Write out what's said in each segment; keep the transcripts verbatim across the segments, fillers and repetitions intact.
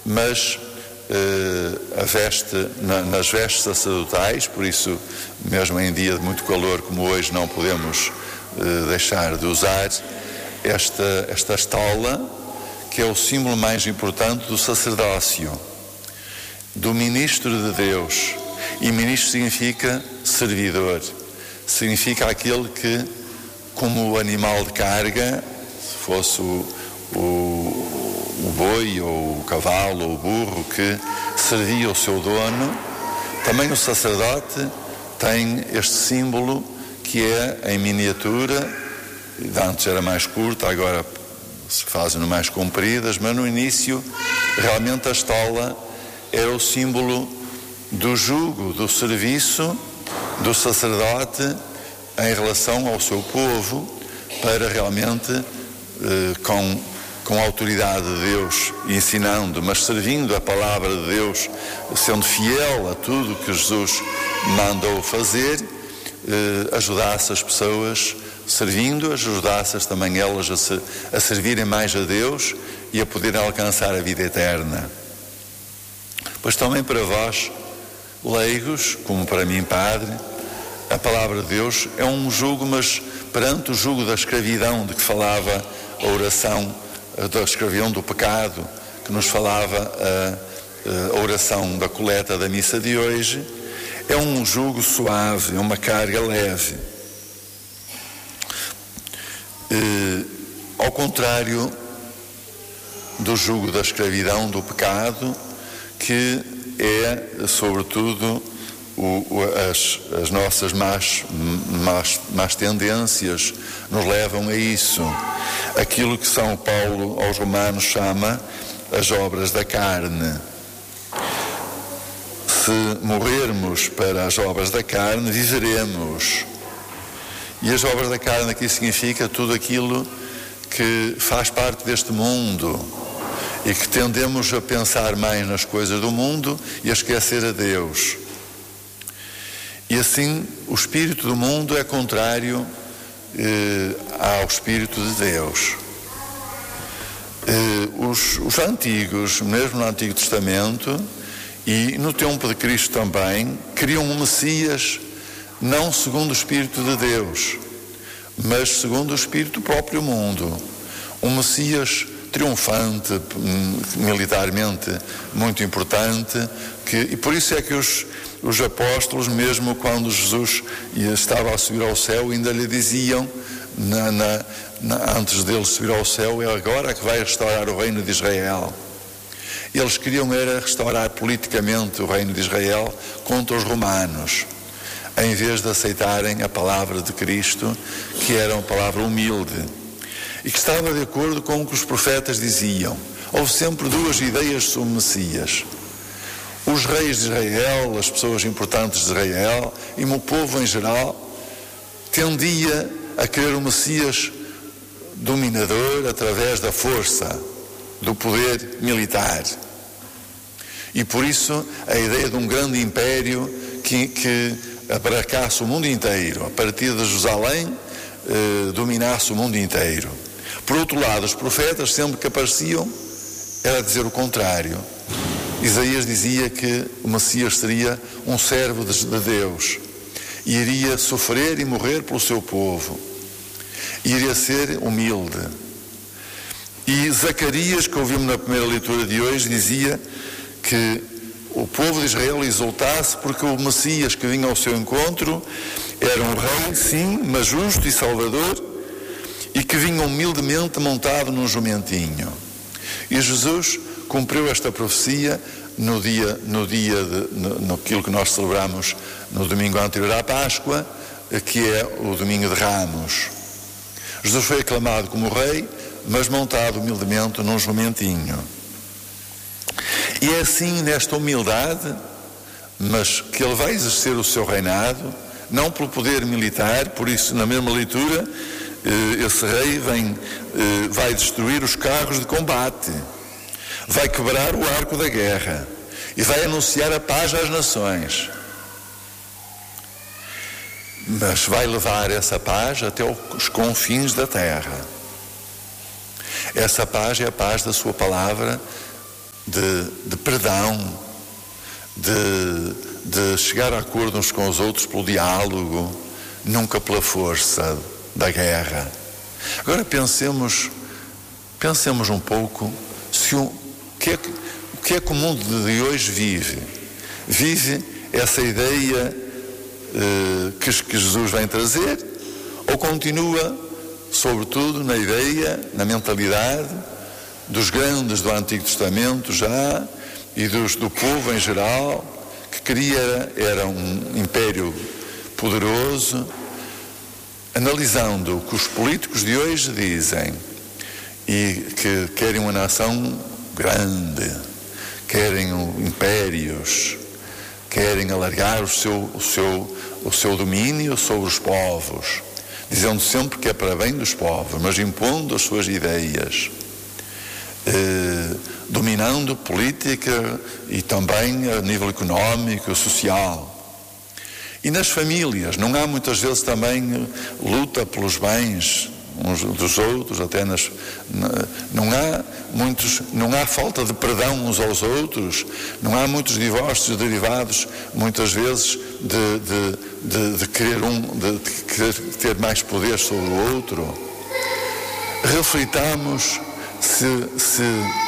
mas uh, a veste, na, nas vestes sacerdotais, por isso, mesmo em dia de muito calor como hoje, não podemos uh, deixar de usar esta, esta estola, que é o símbolo mais importante do sacerdócio, do ministro de Deus. E ministro significa servidor, significa aquele que, como o animal de carga, se fosse o, o, o boi ou o cavalo ou o burro que servia o seu dono, também o sacerdote tem este símbolo que é em miniatura. Antes era mais curta, agora se fazem mais compridas, mas no início realmente a estola era o símbolo do jugo, do serviço do sacerdote em relação ao seu povo, para realmente eh, com, com a autoridade de Deus ensinando, mas servindo a palavra de Deus, sendo fiel a tudo que Jesus mandou fazer, eh, ajudasse as pessoas, servindo, ajudasse também elas a, se, a servirem mais a Deus e a poderem alcançar a vida eterna. Pois também para vós, leigos, como para mim, padre, a palavra de Deus é um jugo, mas perante o jugo da escravidão de que falava a oração, da escravidão do pecado, que nos falava a, a oração da coleta da missa de hoje, é um jugo suave, é uma carga leve. E, ao contrário do jugo da escravidão, do pecado, que é, sobretudo, o, o, as, as nossas más, más, más tendências nos levam a isso. Aquilo que São Paulo aos Romanos chama as obras da carne. Se morrermos para as obras da carne, viveremos. E as obras da carne aqui significa tudo aquilo que faz parte deste mundo e que tendemos a pensar mais nas coisas do mundo e a esquecer a Deus. E assim, o espírito do mundo é contrário eh, ao espírito de Deus. Eh, os, os antigos, mesmo no Antigo Testamento e no tempo de Cristo também, queriam um Messias não segundo o espírito de Deus, mas segundo o espírito do próprio mundo. Um Messias triunfante, militarmente muito importante, que, e por isso é que os, os apóstolos, mesmo quando Jesus estava a subir ao céu, ainda lhe diziam, na, na, na, antes dele subir ao céu, é agora que vai restaurar o reino de Israel. Eles queriam era restaurar politicamente o reino de Israel contra os romanos, em vez de aceitarem a palavra de Cristo, que era uma palavra humilde e que estava de acordo com o que os profetas diziam. Houve sempre duas ideias sobre o Messias. Os reis de Israel, as pessoas importantes de Israel e o povo em geral tendia a querer o Messias dominador através da força, do poder militar. E por isso a ideia de um grande império que, que abarcasse o mundo inteiro, a partir de Jerusalém, eh, dominasse o mundo inteiro. Por outro lado, os profetas, sempre que apareciam, era dizer o contrário. Isaías dizia que o Messias seria um servo de Deus e iria sofrer e morrer pelo seu povo, e iria ser humilde. E Zacarias, que ouvimos na primeira leitura de hoje, dizia que o povo de Israel exultasse porque o Messias que vinha ao seu encontro era um rei, sim, mas justo e salvador, e que vinha humildemente montado num jumentinho. E Jesus cumpriu esta profecia no dia, no dia de, no, naquilo que nós celebramos no domingo anterior à Páscoa, que é o domingo de Ramos. Jesus foi aclamado como rei, mas montado humildemente num jumentinho. E é assim, nesta humildade, mas que ele vai exercer o seu reinado, não pelo poder militar. Por isso, na mesma leitura, esse rei vem, vai destruir os carros de combate, vai quebrar o arco da guerra e vai anunciar a paz às nações. Mas vai levar essa paz até os confins da terra. Essa paz é a paz da sua palavra, de, de perdão, de, de chegar a acordo uns com os outros pelo diálogo, nunca pela força da guerra. Agora pensemos, pensemos um pouco se o, que é que, o que é que o mundo de hoje vive. Vive essa ideia eh, que, que Jesus vem trazer, ou continua, sobretudo, na ideia, na mentalidade dos grandes do Antigo Testamento já, e dos, do povo em geral, que queria, era um império poderoso, analisando o que os políticos de hoje dizem, e que querem uma nação grande, querem impérios, querem alargar o seu, o seu, o seu domínio sobre os povos, dizendo sempre que é para bem dos povos, mas impondo as suas ideias, eh, dominando política e também a nível económico, social. E nas famílias, não há muitas vezes também luta pelos bens uns dos outros, até nas, não há muitos, não há falta de perdão uns aos outros, não há muitos divórcios derivados muitas vezes de, de, de, de querer um, de, de querer ter mais poder sobre o outro. Reflitamos se, se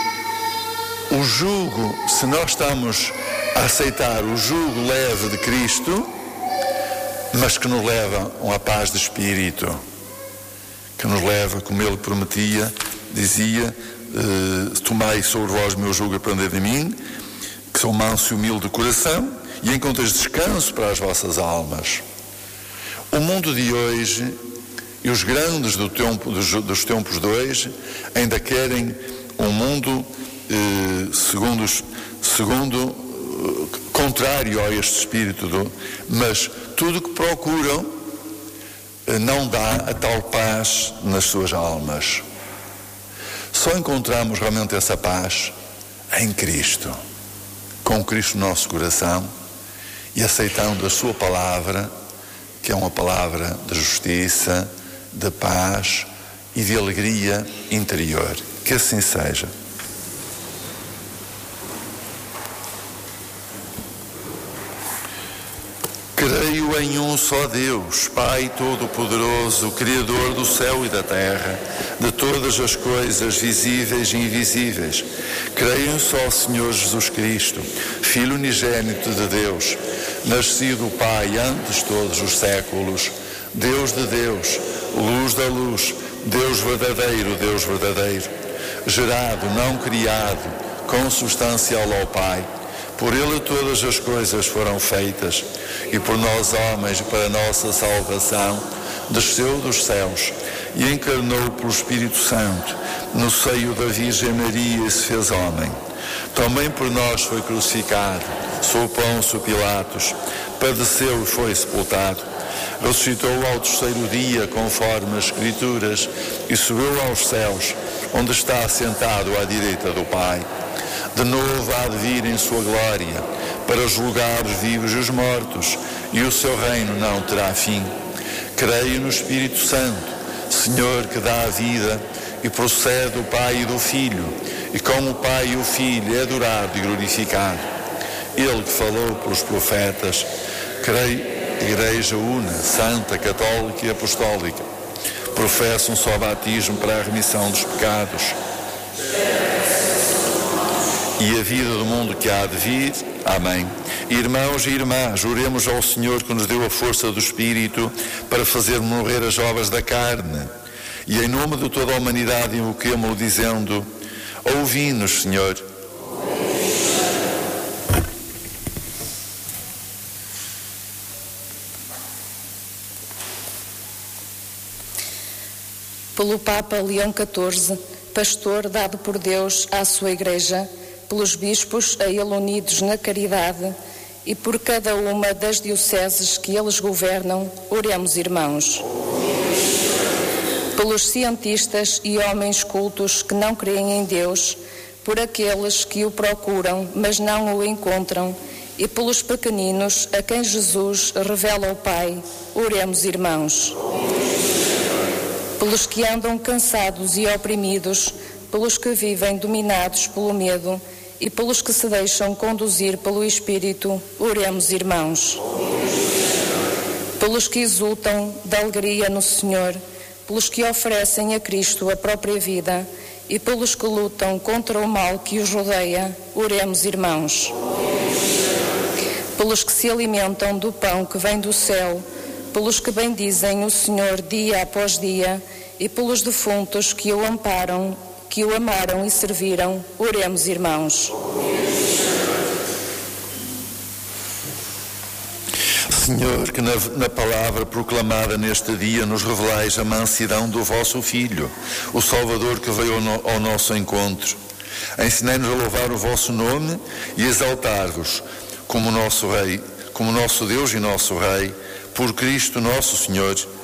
o jugo, se nós estamos a aceitar o jugo leve de Cristo, mas que nos leva a uma paz de espírito, que nos leva, como ele prometia, dizia, eh, tomai sobre vós o meu jugo e aprendei de mim, que sou manso e humilde de coração, e encontreis descanso para as vossas almas. O mundo de hoje e os grandes do tempo, dos, dos tempos de hoje ainda querem um mundo eh, segundo, segundo eh, contrário a este espírito, do, mas tudo que procuram não dá a tal paz nas suas almas. Só encontramos realmente essa paz em Cristo, com Cristo no nosso coração e aceitando a sua palavra, que é uma palavra de justiça, de paz e de alegria interior. Que assim seja. Creio em um só Deus, Pai Todo-Poderoso, Criador do céu e da terra, de todas as coisas visíveis e invisíveis. Creio em um só Senhor Jesus Cristo, Filho unigênito de Deus, nascido do Pai antes de todos os séculos, Deus de Deus, luz da luz, Deus verdadeiro, Deus verdadeiro, gerado, não criado, consubstancial ao Pai. Por ele todas as coisas foram feitas, e por nós homens, para a nossa salvação, desceu dos céus e encarnou pelo Espírito Santo no seio da Virgem Maria e se fez homem. Também por nós foi crucificado, sob Pôncio Pilatos, padeceu e foi sepultado. Ressuscitou ao terceiro dia, conforme as Escrituras, e subiu aos céus, onde está assentado à direita do Pai. De novo há de vir em sua glória, para julgar os vivos e os mortos, e o seu reino não terá fim. Creio no Espírito Santo, Senhor, que dá a vida, e procede do Pai e do Filho, e com o Pai e o Filho é adorado e glorificado. Ele que falou pelos profetas. Creio Igreja una, santa, católica e apostólica. Professo um só batismo para a remissão dos pecados e a vida do mundo que há de vir. Amém. Irmãos e irmãs, oremos ao Senhor que nos deu a força do Espírito para fazer morrer as obras da carne. E em nome de toda a humanidade invoquemo-lo dizendo: ouvi-nos, Senhor. Pelo Papa Leão catorze, pastor dado por Deus à sua Igreja, pelos bispos a ele unidos na caridade e por cada uma das dioceses que eles governam, oremos, irmãos. Pelos cientistas e homens cultos que não creem em Deus, por aqueles que o procuram, mas não o encontram, e pelos pequeninos a quem Jesus revela o Pai, oremos, irmãos. Pelos que andam cansados e oprimidos, pelos que vivem dominados pelo medo, e pelos que se deixam conduzir pelo Espírito, oremos, irmãos. Pelos que exultam de alegria no Senhor, pelos que oferecem a Cristo a própria vida e pelos que lutam contra o mal que os rodeia, oremos, irmãos. Pelos que se alimentam do pão que vem do céu, pelos que bendizem o Senhor dia após dia e pelos defuntos que o amparam, que o amaram e serviram, oremos, irmãos. Senhor, que na, na palavra proclamada neste dia nos revelais a mansidão do vosso Filho, o Salvador que veio ao, no, ao nosso encontro. Ensinai-nos a louvar o vosso nome e exaltar-vos como nosso Rei, como nosso Deus e nosso Rei, por Cristo nosso Senhor,